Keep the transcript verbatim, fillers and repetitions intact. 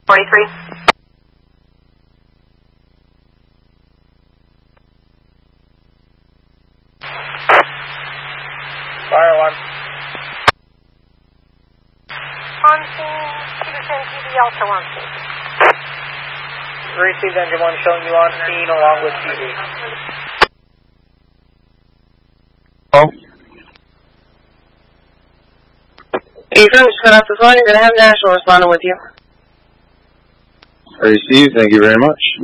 forty-three. Fire one. On scene, Peterson T V also on scene. Received engine one showing you on scene along with T V. Oh. You finished cut off the phone, you're going to have National responding with you. Received, thank you very much.